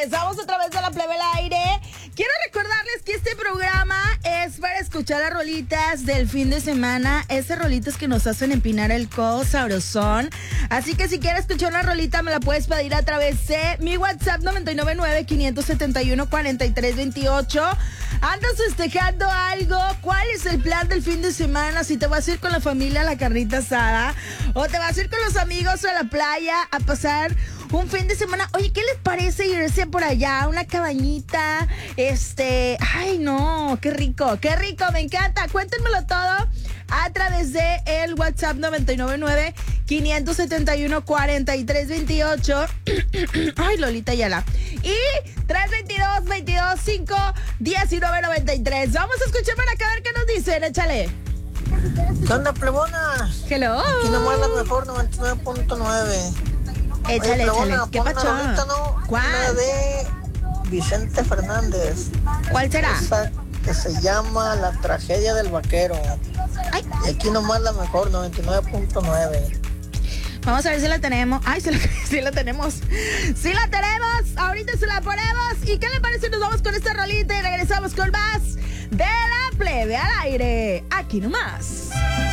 Regresamos otra vez a La Plebe al Aire. Quiero recordarles que este programa es para escuchar las rolitas del fin de semana. Esas rolitas que nos hacen empinar el codo sabrosón. Así que si quieres escuchar una rolita, me la puedes pedir a través de mi WhatsApp 999-571-4328. ¿Andas festejando algo? ¿Cuál es el plan del fin de semana? Si te vas a ir con la familia a la carnita asada o te vas a ir con los amigos a la playa a pasar un fin de semana. Oye, ¿qué les parece irse por allá a una cabañita? Ay, no, qué rico, me encanta. Cuéntenmelo todo a través de el WhatsApp 999-571-4328. Ay, Lolita Ayala. Y 322-22-5-1993. Vamos a escuchar para acá a ver qué nos dicen. Échale. ¿Qué onda, plebona? Hello. Aquí nomás la mejor 99.9. Échale, plebona, échale. ¿Qué pon una pacho? rolita, ¿no? ¿Cuál? Una de Vicente Fernández. ¿Cuál será? Esa que se llama La Tragedia del Vaquero. Ay. Y aquí nomás la mejor 99.9. Vamos a ver si la tenemos. Ay, sí la tenemos. Sí la tenemos. Ahorita se la ponemos. ¿Y qué le parece? Nos vamos con esta rolita y regresamos con más de La Plebe al Aire. Aquí nomás.